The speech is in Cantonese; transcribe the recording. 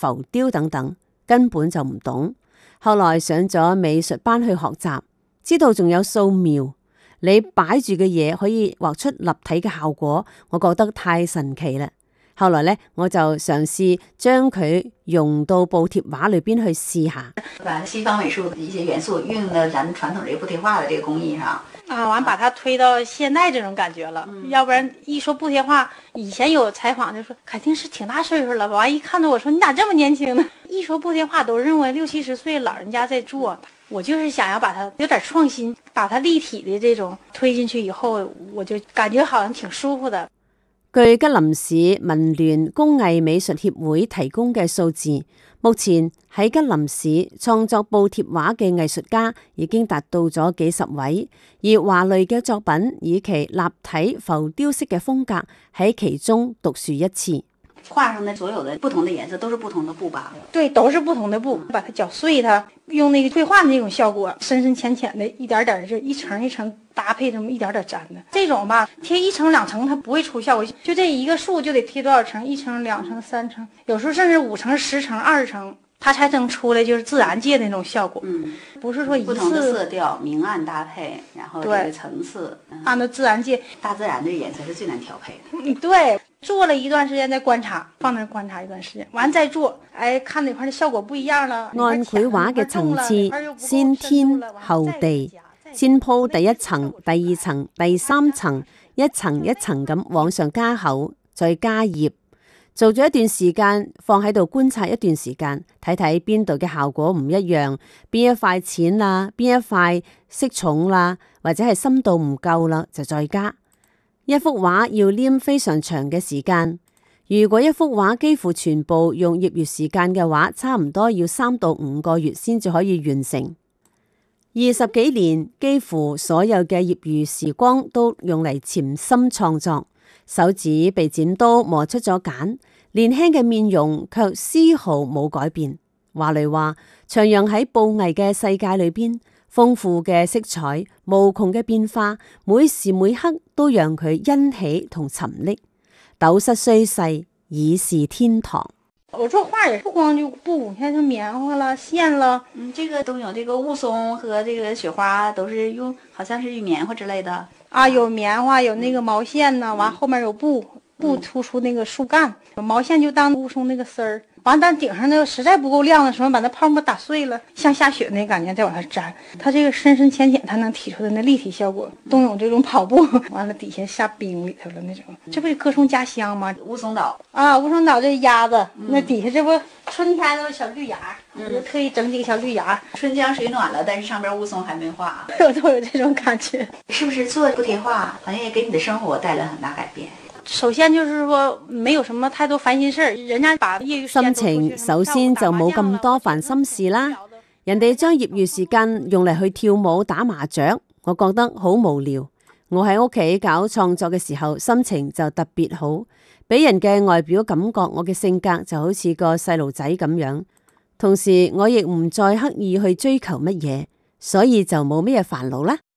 浮雕等等，根本就唔懂。後來上咗美術班去學習，知道仲有素描，你擺住嘅嘢可以畫出立體嘅效果，我覺得太神奇啦。後來呢，我就嘗試將佢用到布貼畫裏邊去試下， 把西方美術的一些元素運用到咱們傳統這個布貼畫的這個工藝上啊，完把它推到現代這種感覺了。要不然一說布貼畫，以前有採訪就說肯定是挺大歲數了吧，完一看到我說你咋這麼年輕呢？一說布貼畫都認為60、70歲老人家在做，我就是想要把它有點創新，把它立體的這種推進去以後，我就感覺好像挺舒服的。 據吉林市文聯工藝美術協會提供嘅數字，目前喺吉林市創作布貼畫嘅藝術家已經達到咗幾十位，而華蕾嘅作品以其立體浮雕式嘅風格喺其中獨樹一幟。 畫上的所有的不同的顏色都是不同的布吧？ 對，都是不同的布，把它攪碎它，用那個繪畫的那種效果，深深淺淺的，一點點就一層一層搭配，這麼一點點粘的。這種吧，貼1層2層它不會出效果，就這一個樹就得貼多少層，1層2層3層，有時候甚至5層10層20層，它才能出來就是自然界的那種效果。不是說一次不同的色調明暗搭配，然後這個層次， 按照自然界， 大自然的顏色是最難調配的。 對，做了一段時間再觀察，放那觀察一段時間，完再做，哎，看哪塊的效果不一樣了。 按繪畫嘅層次，先天後地，先鋪第一層、第二層、第三層，一層一層咁往上加厚，再加葉。做咗一段時間，放喺度觀察一段時間，睇睇邊度嘅效果唔一樣，邊一塊淺啦，邊一塊色重啦，或者係深度唔夠啦，就再加。一幅畫要黏非常長嘅時間，如果一幅畫幾乎全部用業餘時間嘅話，差唔多要3到5個月先至可以完成。20幾年，幾乎所有嘅業餘時光都用嚟潛心創作。手指被剪刀磨出咗繭，年輕嘅面容卻絲毫冇改變。華蕾話，徜徉喺布藝嘅世界裏邊，豐富嘅色彩、無窮嘅變化，每時每刻都讓佢欣喜同沉溺。斗室雖細，已是天堂。 我做畫也不光就布，你看像棉花啦、線啦， 這個都有這個霧凇和這個雪花，都是用，好像是用棉花之類的。 啊，有棉花，有那個毛線呢，完後面有布突出那個樹幹，毛線就當霧凇那個絲兒，完但頂上那個實在不夠亮的時候，把那泡沫打碎了，像下雪那感覺，再往上粘。它這個深深淺淺，它能提出的那立體效果，冬泳這種跑步，完了底下下冰裡頭了那種，這不是歌頌家鄉嗎？ 霧凇島啊，霧凇島這鴨子，那底下這不春天都是小綠芽，我就特意整幾個小綠芽。 春江水暖了，但是上邊霧凇還沒化， 我都有這種感覺。 是不是做布貼畫，好像也給你的生活帶來很大改變？ 首先就是說，沒有什麼太多煩心事，人家把業餘時間心情首先就冇咁多煩心事啦。人哋將業餘時間用嚟去跳舞、打麻雀，我覺得好無聊。我喺屋企搞創作嘅時候，心情就特別好，俾人嘅外表感覺我嘅性格就好似個細路仔咁樣。同時我亦唔再刻意去追求乜嘢，所以就冇乜嘢煩惱啦。